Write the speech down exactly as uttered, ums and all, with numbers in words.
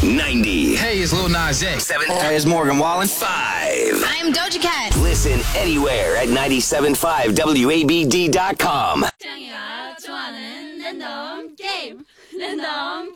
ninety. Hey, it's Lil Nas X. Seven. Hey, it's Morgan Wallen. Five. I'm Doja Cat. Listen anywhere at ninety-seven point five W A B D dot com. 짱이가 좋아하는 랜덤 게임. 랜덤